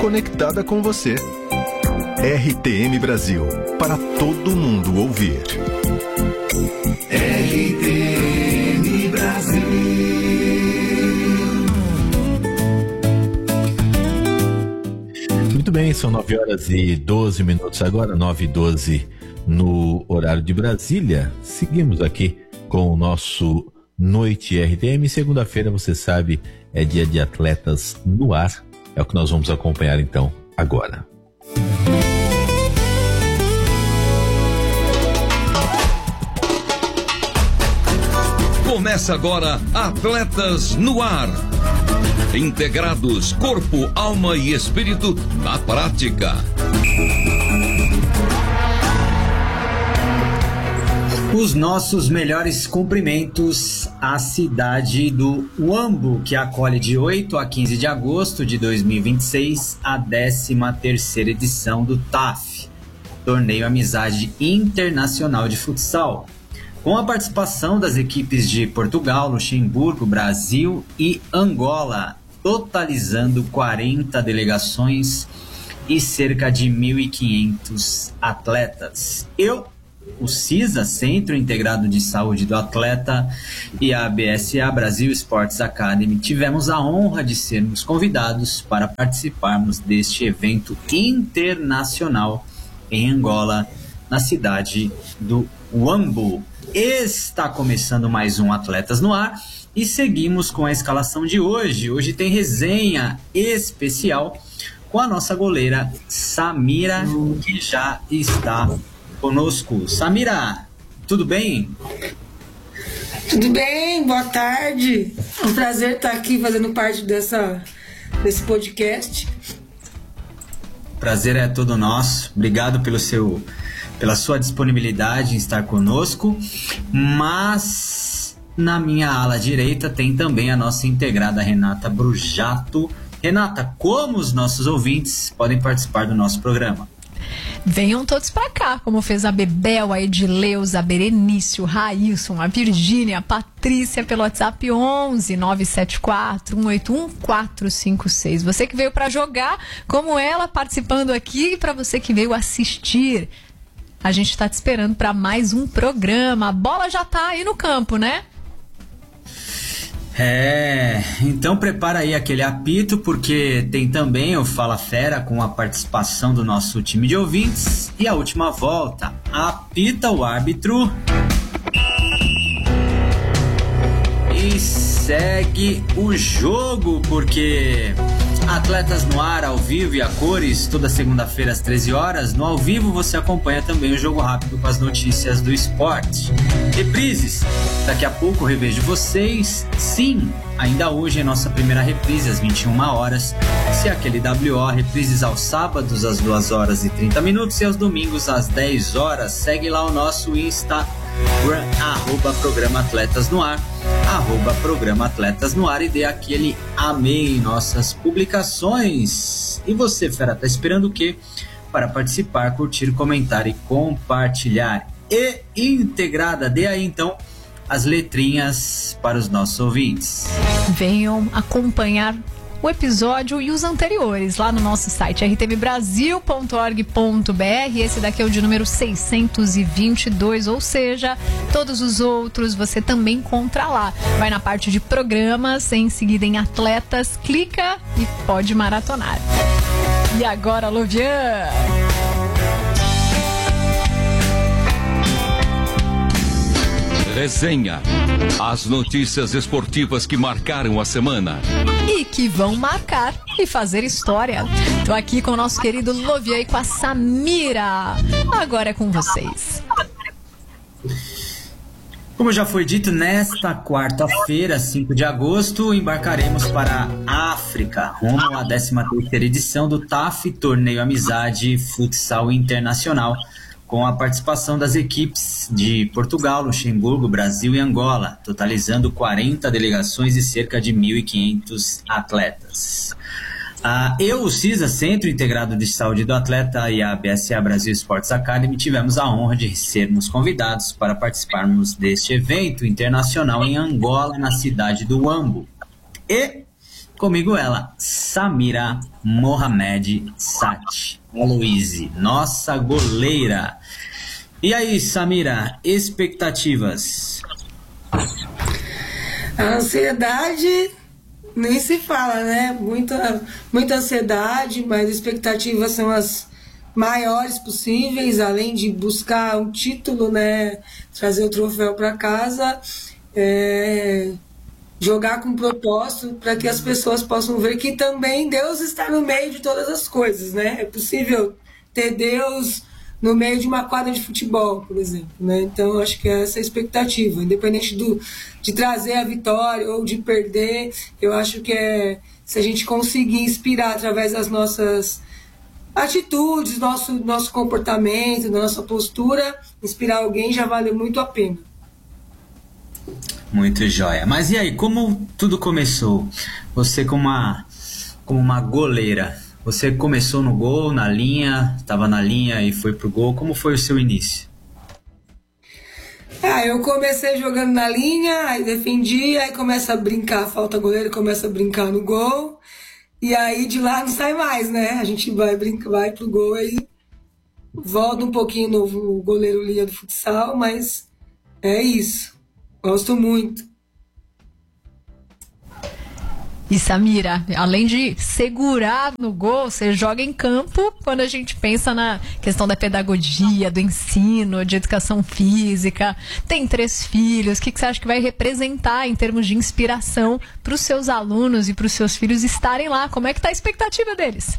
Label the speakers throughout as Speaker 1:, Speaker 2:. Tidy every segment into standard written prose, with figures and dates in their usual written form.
Speaker 1: conectada com você. RTM Brasil, para todo mundo ouvir.
Speaker 2: RTM Brasil.
Speaker 3: Muito bem, são 9h12 agora, 9h12 no horário de Brasília. Seguimos aqui com o nosso Noite RTM. Segunda-feira, você sabe, é dia de atletas no ar. É o que nós vamos acompanhar então agora.
Speaker 4: Começa agora Atletas no Ar. Integrados, corpo, alma e espírito na prática.
Speaker 5: Os nossos melhores cumprimentos à cidade do Huambo, que acolhe de 8 a 15 de agosto de 2026 a 13ª edição do TAF, Torneio Amizade Internacional de Futsal, com a participação das equipes de Portugal, Luxemburgo, Brasil e Angola, totalizando 40 delegações e cerca de 1.500 atletas. O CISA, Centro Integrado de Saúde do Atleta, e a BSA, Brasil Sports Academy, tivemos a honra de sermos convidados para participarmos deste evento internacional em Angola, na cidade do Huambo. Está começando mais um Atletas no Ar e seguimos com a escalação de hoje. Hoje tem resenha especial com a nossa goleira Samira, que já está conosco. Samira, tudo bem?
Speaker 6: Tudo bem, boa tarde. É um prazer estar aqui fazendo parte desse podcast.
Speaker 5: Prazer é todo nosso. Obrigado pela sua disponibilidade em estar conosco. Mas na minha ala direita tem também a nossa integrada Renata Brujato. Renata, como os nossos ouvintes podem participar do nosso programa?
Speaker 7: Venham todos pra cá, como fez a Bebel, a Edileuza, a Berenício, Railson, a Virgínia, a Patrícia, pelo WhatsApp 11 974 181 456. Você que veio pra jogar, como ela, participando aqui, e pra você que veio assistir. A gente tá te esperando pra mais um programa. A bola já tá aí no campo, né?
Speaker 5: Então prepara aí aquele apito, porque tem também o Fala Fera com a participação do nosso time de ouvintes. E a última volta, apita o árbitro e segue o jogo, porque Atletas no Ar, ao vivo e a cores, toda segunda-feira às 13 horas. No ao vivo você acompanha também o Jogo Rápido com as notícias do esporte. Reprises, daqui a pouco eu revejo vocês. Sim, ainda hoje é nossa primeira reprise às 21 horas. Se aquele WO, reprises aos sábados às 2h30 e aos domingos às 10 horas. Segue lá o nosso Instagram, @Programa Atletas no Ar, @Programa Atletas no Ar, e dê aquele amei em nossas publicações. E você, fera, tá esperando o quê? Para participar, curtir, comentar e compartilhar. E integrada, dê aí então as letrinhas para os nossos ouvintes.
Speaker 7: Venham acompanhar o episódio e os anteriores lá no nosso site rtmbrasil.org.br. Esse daqui é o de número 622, ou seja, todos os outros você também encontra lá. Vai na parte de programas, em seguida em atletas, clica e pode maratonar. E agora, Lovian?
Speaker 4: Resenha. As notícias esportivas que marcaram a semana.
Speaker 7: E que vão marcar e fazer história. Tô aqui com o nosso querido Lovian e com a Samira. Agora é com vocês.
Speaker 5: Como já foi dito, nesta quarta-feira, 5 de agosto, embarcaremos para a África, rumo à 13ª edição do TAF, Torneio Amizade Futsal Internacional, com a participação das equipes de Portugal, Luxemburgo, Brasil e Angola, totalizando 40 delegações e cerca de 1.500 atletas. O CISA, Centro Integrado de Saúde do Atleta, e a BSA, Brasil Sports Academy, tivemos a honra de sermos convidados para participarmos deste evento internacional em Angola, na cidade do Huambo. E Comigo ela, Samira Mohamed Sati Aloise, nossa goleira. E aí, Samira, expectativas?
Speaker 6: A ansiedade nem se fala, né? Muita ansiedade, mas expectativas são as maiores possíveis, além de buscar um título, né? Trazer o troféu para casa, jogar com propósito para que as pessoas possam ver que também Deus está no meio de todas as coisas, né? É possível ter Deus no meio de uma quadra de futebol, por exemplo, né? Então, acho que é essa a expectativa. Independente de trazer a vitória ou de perder, eu acho que se a gente conseguir inspirar através das nossas atitudes, nosso comportamento, da nossa postura, inspirar alguém já vale muito a pena.
Speaker 5: Muito joia. Mas e aí, como tudo começou? Você como uma goleira, você começou no gol, na linha, estava na linha e foi pro gol. Como foi o seu início?
Speaker 6: Eu comecei jogando na linha, aí defendi, aí começa a brincar, falta goleiro, começa a brincar no gol. E aí de lá não sai mais, né? A gente vai pro gol, aí volta um pouquinho no goleiro linha do futsal, mas é isso. Gosto muito.
Speaker 7: E Samira, além de segurar no gol, você joga em campo quando a gente pensa na questão da pedagogia, do ensino, de educação física. Tem 3 filhos, o que você acha que vai representar em termos de inspiração para os seus alunos e para os seus filhos estarem lá? Como é que está a expectativa deles?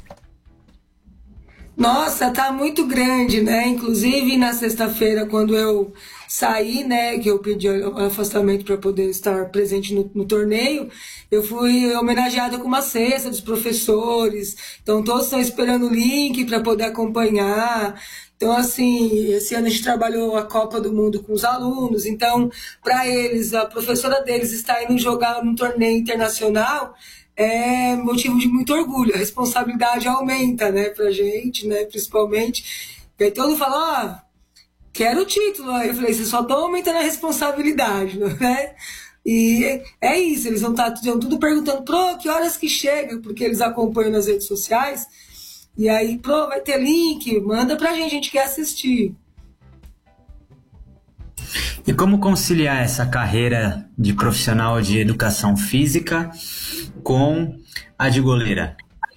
Speaker 6: Nossa, tá muito grande, né? Inclusive na sexta-feira, quando eu saí, né, que eu pedi afastamento para poder estar presente no torneio, eu fui homenageada com uma cesta dos professores. Então todos estão esperando o link para poder acompanhar. Então, assim, esse ano a gente trabalhou a Copa do Mundo com os alunos. Então, para eles, a professora deles está indo jogar num torneio internacional. É motivo de muito orgulho, a responsabilidade aumenta, né, pra gente, né, principalmente. E aí todo mundo fala, quero o título. Aí eu falei, vocês só estão aumentando a responsabilidade, né? E é isso, eles vão estar tudo perguntando, que horas que chega? Porque eles acompanham nas redes sociais. E aí, vai ter link, manda pra gente, a gente quer assistir.
Speaker 5: E como conciliar essa carreira de profissional de educação física com a de goleira?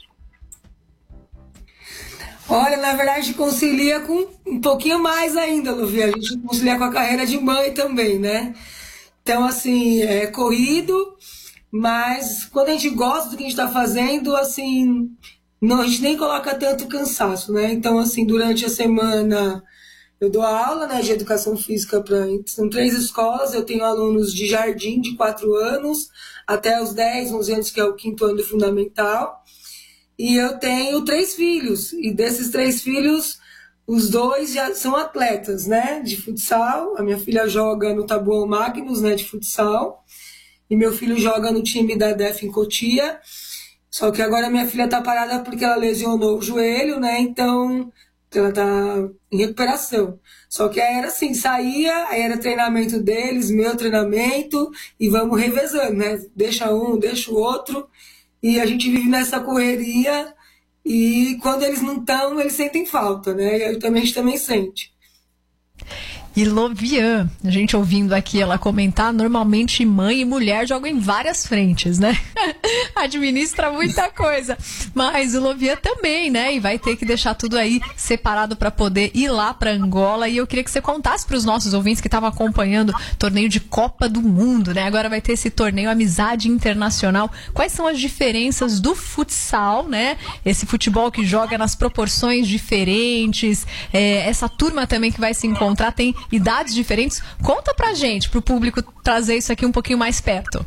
Speaker 6: Olha, na verdade, concilia com um pouquinho mais ainda, Luvia. A gente concilia com a carreira de mãe também, né? Então, assim, é corrido, mas quando a gente gosta do que a gente está fazendo, assim, não, a gente nem coloca tanto cansaço, né? Então, assim, durante a semana eu dou aula, né, de educação física são 3 escolas. Eu tenho alunos de jardim de 4 anos até os 10, 11 anos, que é o 5º ano do fundamental. E eu tenho 3 filhos. E desses 3 filhos, os 2 já são atletas, né, de futsal. A minha filha joga no Taboão Magnus, né, de futsal. E meu filho joga no time da DEF em Cotia. Só que agora minha filha tá parada porque ela lesionou o joelho, né, então ela tá em recuperação. Só que aí era assim, saía, aí era treinamento deles, meu treinamento, e vamos revezando, né? Deixa um, deixa o outro, e a gente vive nessa correria, e quando eles não estão, eles sentem falta, né? E a gente também sente.
Speaker 7: E Lovian, a gente ouvindo aqui ela comentar, normalmente mãe e mulher jogam em várias frentes, né? Administra muita coisa. Mas o Lovian também, né? E vai ter que deixar tudo aí separado para poder ir lá para Angola. E eu queria que você contasse para os nossos ouvintes que estavam acompanhando o torneio de Copa do Mundo, né? Agora vai ter esse torneio Amizade Internacional. Quais são as diferenças do futsal, né? Esse futebol que joga nas proporções diferentes. Essa turma também que vai se encontrar tem idades diferentes. Conta pra gente, pro público trazer isso aqui um pouquinho mais perto.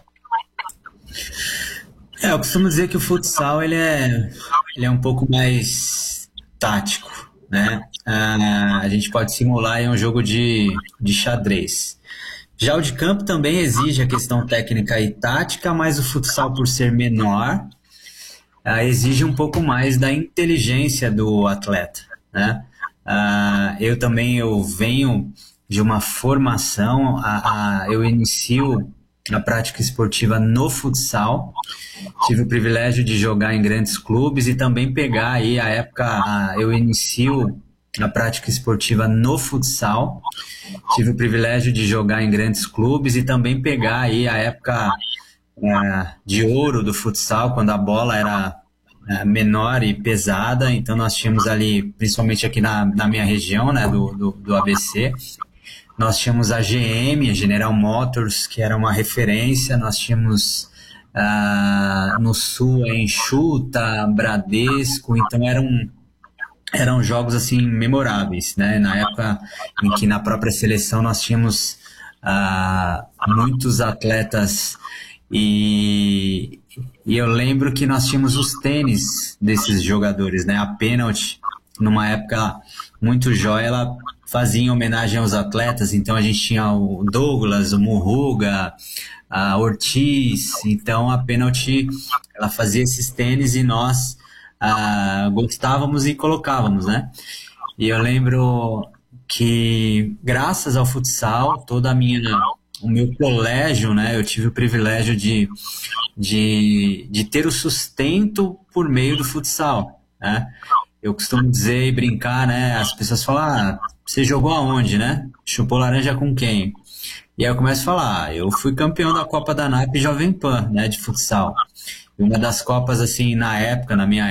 Speaker 5: Eu costumo dizer que o futsal ele é um pouco mais tático, né? A gente pode simular em um jogo de xadrez. Já o de campo também exige a questão técnica e tática, mas o futsal, por ser menor, exige um pouco mais da inteligência do atleta, né? Eu venho de uma formação, eu inicio a prática esportiva no futsal. Tive o privilégio de jogar em grandes clubes e também pegar aí a época, eu inicio a prática esportiva no futsal. Tive o privilégio de jogar em grandes clubes e também pegar aí a época de ouro do futsal, quando a bola era menor e pesada. Então nós tínhamos ali, principalmente aqui na minha região, né, do ABC, nós tínhamos a GM, a General Motors, que era uma referência. Nós tínhamos no Sul a Enxuta, Bradesco. Então eram jogos assim memoráveis, né? Na época em que na própria seleção nós tínhamos muitos atletas e eu lembro que nós tínhamos os tênis desses jogadores, né? A Penalty, numa época muito jóia, ela fazia em homenagem aos atletas. Então a gente tinha o Douglas, o Murruga, a Ortiz. Então a Penalty, ela fazia esses tênis e nós gostávamos e colocávamos, né? E eu lembro que graças ao futsal, o meu colégio, né, eu tive o privilégio de ter o sustento por meio do futsal, né? Eu costumo dizer e brincar, né? As pessoas falam, você jogou aonde, né? Chupou laranja com quem? E aí eu começo a falar, eu fui campeão da Copa da NAP Jovem Pan, né, de futsal. E uma das copas, assim, na minha